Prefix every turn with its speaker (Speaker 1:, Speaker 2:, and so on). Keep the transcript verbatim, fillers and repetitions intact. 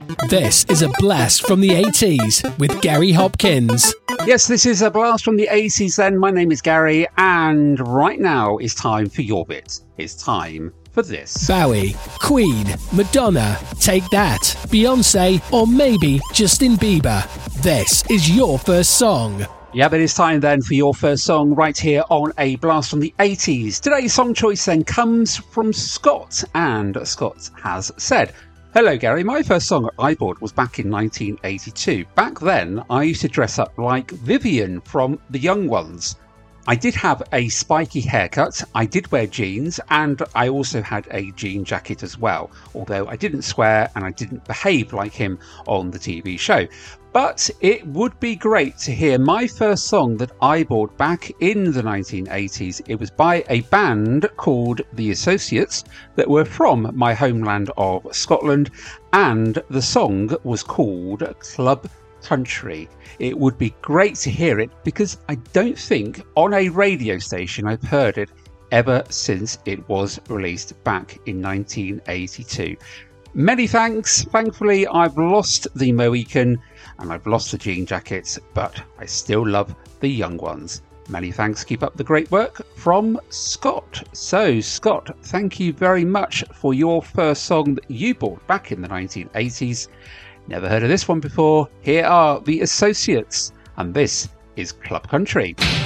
Speaker 1: This is a blast from the eighties with Gary Hopkins.
Speaker 2: Yes, this is a blast from the eighties then. My name is Gary, and right now it's time for your bit. It's time for this.
Speaker 1: Bowie, Queen, Madonna, Take That, Beyonce, or maybe Justin Bieber. This is your first song.
Speaker 2: Yeah, but it's time then for your first song right here on A Blast from the eighties. Today's song choice then comes from Scott, and Scott has said, "Hello Gary, my first song I bought was back in nineteen eighty-two. Back then I used to dress up like Vivian from The Young Ones. I did have a spiky haircut, I did wear jeans, and I also had a jean jacket as well, although I didn't swear and I didn't behave like him on the T V show. But it would be great to hear my first song that I bought back in the nineteen eighties. It was by a band called The Associates that were from my homeland of Scotland, and the song was called Club Country. It would be great to hear it because I don't think on a radio station I've heard it ever since it was released back in nineteen eighty-two. Many thanks. Thankfully, I've lost the Mohican and I've lost the jean jackets, but I still love the Young Ones. Many thanks. Keep up the great work from Scott." So, Scott, thank you very much for your first song that you bought back in the nineteen eighties. Never heard of this one before. Here are The Associates, and this is Club Country.